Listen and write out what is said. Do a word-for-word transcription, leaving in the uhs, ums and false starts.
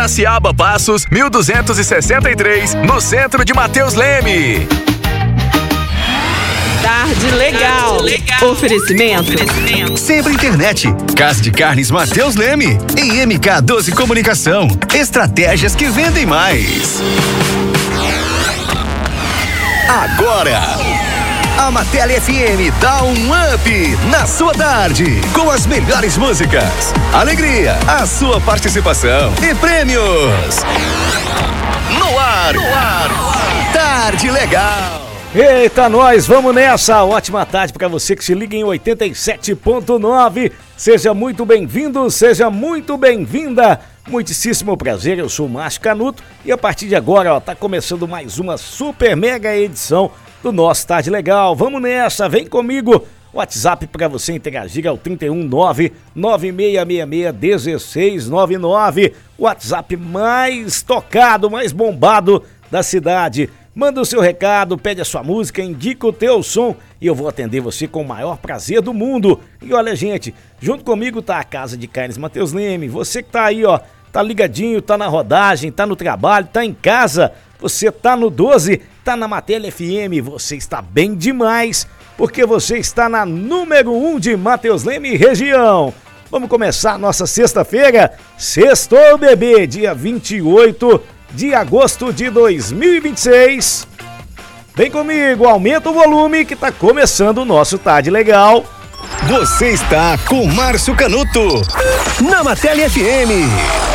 Ciaba Passos, mil duzentos e sessenta e três, no centro de Matheus Leme. Tarde legal. Tarde legal. Oferecimento. Oferecimento. Sempre Internet. Casa de Carnes Matheus Leme. E M K doze Comunicação. Estratégias que vendem mais. Agora, a Matélia F M dá um up na sua tarde, com as melhores músicas, alegria, a sua participação e prêmios. No ar, no ar, Tarde Legal. Eita, nós, vamos nessa! Ótima tarde para você que se liga em oitenta e sete ponto nove. Seja muito bem-vindo, seja muito bem-vinda. Muitíssimo prazer, eu sou o Márcio Canuto e a partir de agora, ó, tá começando mais uma super mega edição do nosso Tarde Legal. Vamos nessa, vem comigo. O WhatsApp para você interagir é o trinta e um, nove nove seis seis seis, um seis nove nove. O WhatsApp mais tocado, mais bombado da cidade. Manda o seu recado, pede a sua música, indica o teu som e eu vou atender você com o maior prazer do mundo. E olha, gente, junto comigo tá a Casa de Carnes Matheus Leme. Você que tá aí, ó, tá ligadinho, tá na rodagem, tá no trabalho, tá em casa, você tá no doze, tá na Matélia F M, você está bem demais, porque você está na número um de Matheus Leme região. Vamos começar a nossa sexta-feira, sextou, bebê, dia vinte e oito de agosto de dois mil e vinte e seis. Vem comigo, aumenta o volume que tá começando o nosso Tarde Legal. Você está com Márcio Canuto na Matélia F M.